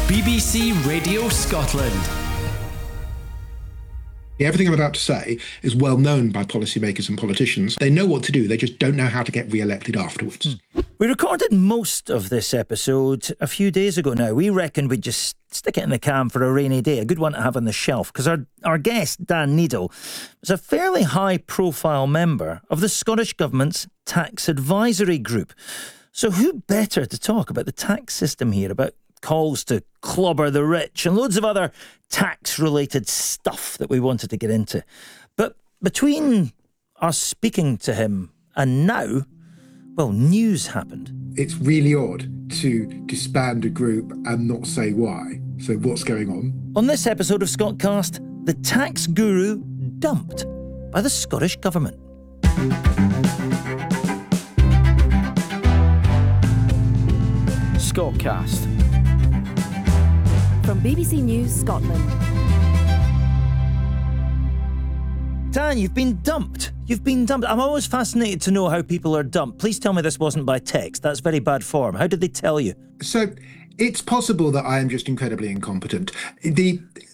BBC Radio Scotland. Everything I'm about to say is well known by policymakers and politicians. They know what to do, they just don't know how to get re-elected afterwards. We recorded most of this episode a few days ago now. We reckoned we'd just stick it in the can for a rainy day, a good one to have on the shelf, because our guest, Dan Needle, was a fairly high-profile member of the Scottish Government's Tax Advisory Group. So who better to talk about the tax system here, about calls to clobber the rich and loads of other tax-related stuff that we wanted to get into. But between us speaking to him and now, well, news happened. It's really odd to disband a group and not say why. So what's going on? On this episode of Scotcast, the tax guru dumped by the Scottish Government. Scotcast. From BBC News Scotland. Dan, you've been dumped. I'm always fascinated to know how people are dumped. Please tell me this wasn't by text. That's very bad form. How did they tell you? So it's possible that I am just incredibly incompetent. The